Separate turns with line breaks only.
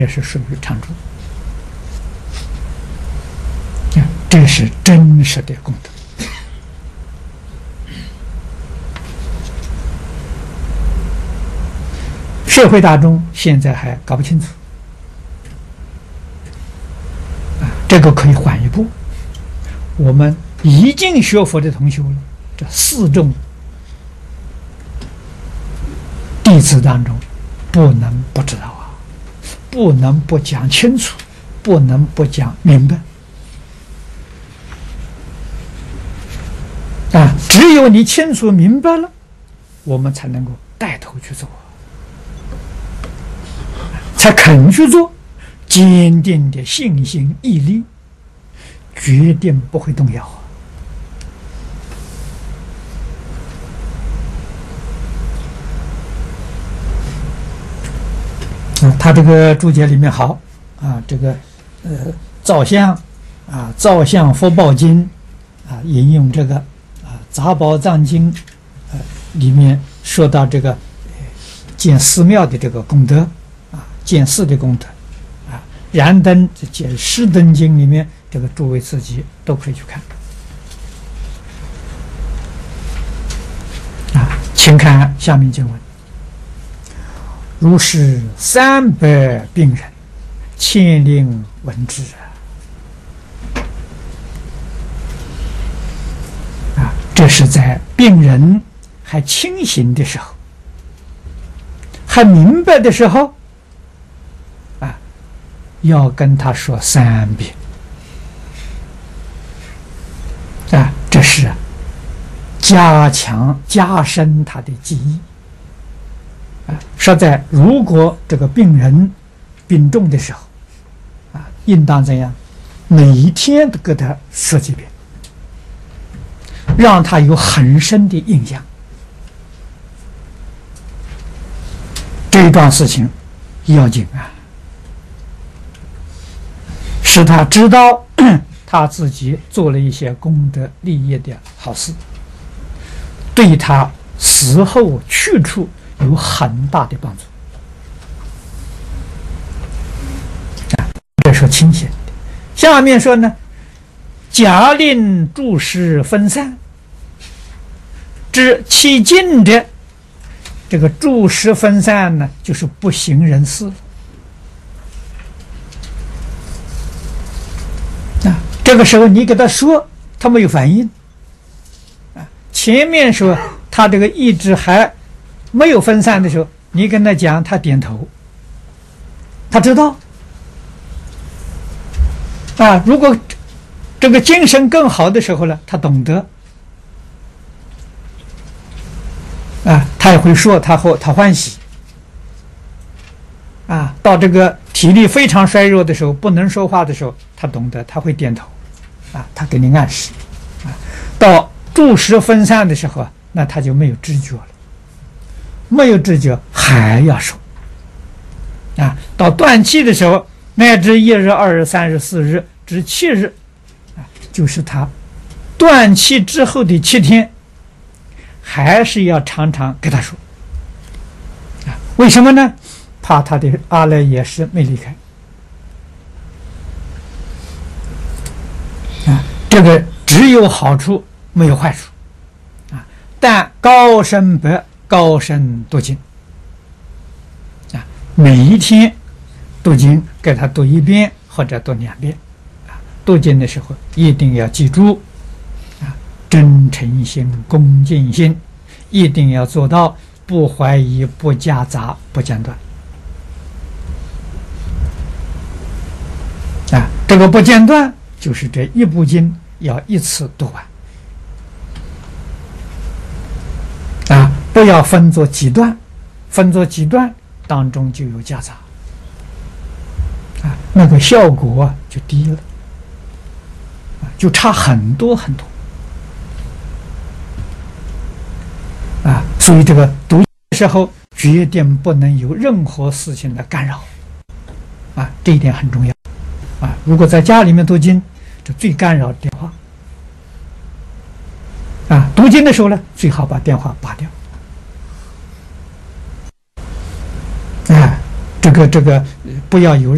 也是属于常住。这是真实的功德。社会大众现在还搞不清楚，这个可以缓一步。我们已经学佛的同学了，这4众弟子当中，不能不知道啊，不能不讲清楚，不能不讲明白。只有你清楚明白了，我们才能够带头去做，才肯去做，坚定的信心毅力，决定不会动摇他这个注解里面好这个造像造像佛报经引用这个杂宝藏经里面说到这个建寺庙的这个功德建寺的功德燃灯建施灯经里面这个诸位自己都可以去看请看下面经文：如是300病人，千令闻之这是在病人还清醒的时候，还明白的时候要跟他说3遍这是加强加深他的记忆说在如果这个病人病重的时候应当怎样？每一天都给他说几遍，让他有很深的印象。这一桩事情要紧使他知道他自己做了一些功德利益的好事，对他死后去处有很大的帮助这说清显的。下面说呢，假令诸事分散，知其近者，这个诸事分散呢，就是不省人事这个时候你给他说，他没有反应前面说他这个意志还没有分散的时候，你跟他讲，他点头，他知道如果这个精神更好的时候呢，他懂得他也会说，他欢喜到这个体力非常衰弱的时候，不能说话的时候，他懂得，他会点头他给你暗示到诸事分散的时候那他就没有知觉了，没有知觉还要说到断气的时候，乃至1日、2日、3日、4日至7日就是他断气之后的7天，还是要常常给他说为什么呢？怕他的阿赖耶识没离开这个只有好处没有坏处但高深白高深读经每一天读经给他读1遍或者读2遍读经的时候一定要记住真诚心恭敬心，一定要做到不怀疑不夹杂不间断这个不间断就是这一部经要一次读完不要分作几段，分作几段当中就有夹杂那个效果就低了就差很多很多所以这个读的时候决定不能有任何事情的干扰这一点很重要如果在家里面读经，这最干扰电话读经的时候呢，最好把电话拔掉这个不要有